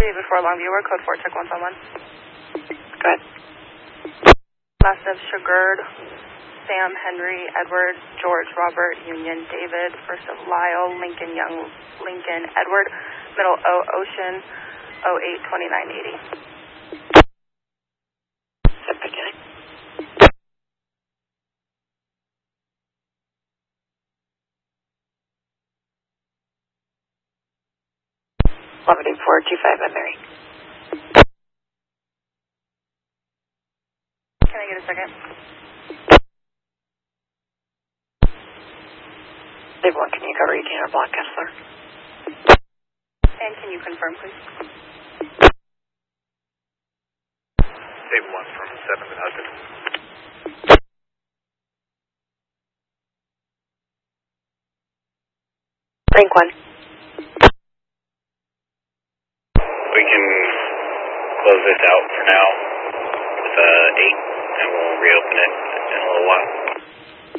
David 4 Longview, we're code 4, check 111. Go ahead. Last of Sugared, Sam, Henry, Edward, George, Robert, Union, David. First of Lyle, Lincoln, Young, Lincoln, Edward. Middle O, Ocean, 082980. Beginning. 118425 by Mary. Can I get a second? Dave 1, can you cover Eugene or Block Kessler? And can you confirm, please? Dave 1 from 7th and Hudson. Rank 1. We can close this out for now with 8, and we'll reopen it in a little while.